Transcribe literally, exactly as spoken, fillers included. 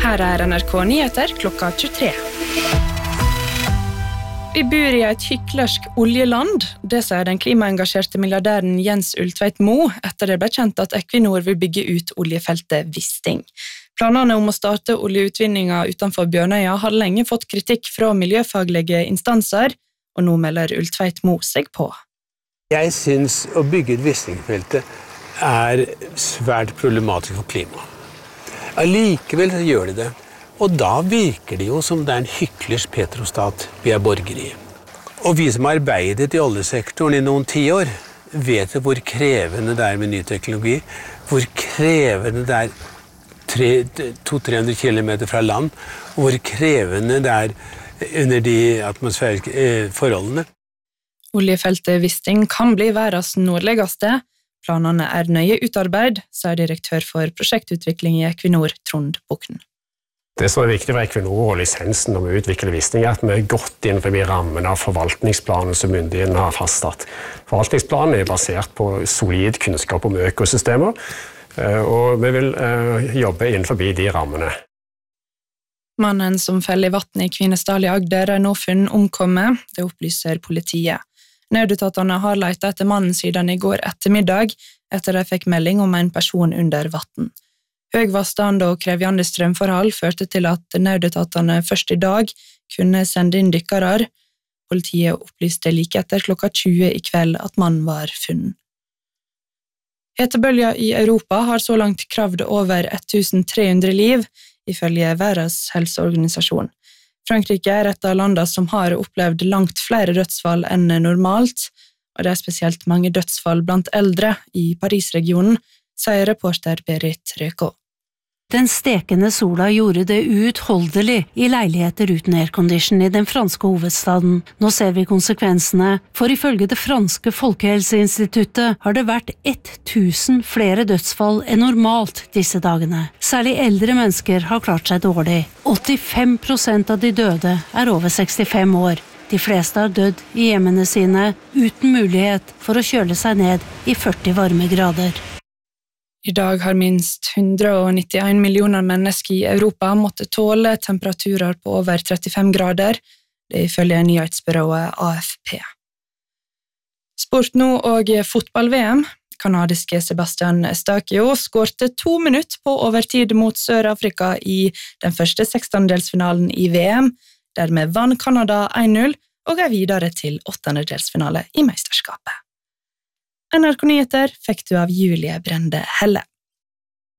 Her er N R K Nyheter klokka tjuetre. Vi bor i et hyklersk oljeland, det sier den klimaengasjerte milliardæren Jens Ulltveit-Moe etter det ble kjent at Equinor vil bygge ut oljefeltet Wisting. Planene om å starte oljeutvinningen utenfor Bjørnøya har lenge fått kritikk fra miljøfaglige instanser, og nå melder Ulltveit-Moe seg på. Jeg synes å bygge et Wisting-feltet er svært problematisk for klimaet. Allikevel så gjør de det. Og da virker det jo som det er en hyklers petrostat vi er borger i. Og vi som har arbeidet i oljesektoren i noen tiår, vet hvor krevende det er med ny teknologi, hvor krevende det er to til tre hundre kilometer fra land, og hvor krevende det er under de atmosfæriske forholdene. Oljefeltet Wisting kan bli verdens nordligste. Planene er nøye utarbeid, sier direktør for prosjektutvikling i Equinor, Trond Bukken. Det som er viktig for Equinor og lisensen når vi utvikler Wisting er at vi er godt innenfor rammen av forvaltningsplanen som myndighetene har fastsatt. Forvaltningsplanen er basert på solid kunnskap om økosystemer, og vi vil jobbe innenfor de rammene. Mannen som feller i vatten i Kvinesdal i Agder er nå funnet omkommet, det opplyser politiet. Nødetatene har letet etter mannen siden i går ettermiddag, etter de fikk melding om en person under vatten. Høg vannstand og krevjende strømforhold førte til at nødetatene først i dag kunne sende inn dykkere. Politiet opplyste like etter klokka tjue i kveld at mannen var funnet. Hetebølja i Europa har så langt kravd over tolv hundre liv, ifølge Verdens helseorganisasjon. Frankrike er et av landene som har opplevd langt flere dødsfall enn normalt, og det er spesielt mange dødsfall blant eldre i Paris-regionen, sier reporter Berit Røkå. Den stekende sola gjorde det uutholdelig i leiligheter uten aircondition i den franske hovedstaden. Nå ser vi konsekvensene, for ifølge det franske Folkehelseinstituttet har det vært tusen flere dødsfall enn normalt disse dagene. Særlig eldre mennesker har klart seg dårlig. åttifem prosent av de døde er over sekstifem år. De fleste har dødd i hjemmene sine uten mulighet for å kjøle seg ned i førti varmegrader. I dag har minst hundre nittien millioner mennesker i Europa måttet tåle temperaturer på over trettifem grader, det ifølge nyhetsbyrået A F P. Sport nå og fotball-V M. Kanadiske Sebastian Estacio skårte to minutter på overtid mot Sør-Afrika i den første sekstendedelsfinalen i V M, dermed vann Kanada én null og er videre til åttendedelsfinale i mesterskapet. N R K Nyheter fikk du av Julie Brende Helle.